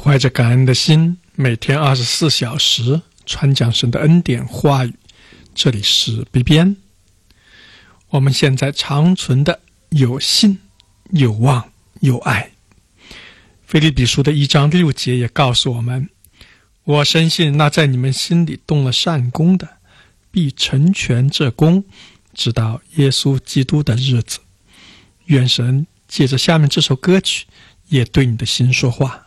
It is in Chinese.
怀着感恩的心，每天24小时传讲神的恩典话语。这里是 B 边。我们现在长存的有信、有望、有爱。腓立比书的1章6节也告诉我们，我深信那在你们心里动了善功的，必成全这功，直到耶稣基督的日子。愿神借着下面这首歌曲也对你的心说话。